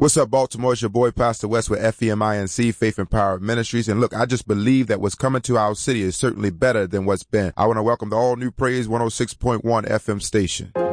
What's up, Baltimore? It's your boy, Pastor West with FEMINC, Faith and Power Ministries. And look, I just believe that what's coming to our city is certainly better than what's been. I want to welcome the all-new Praise 106.1 FM station.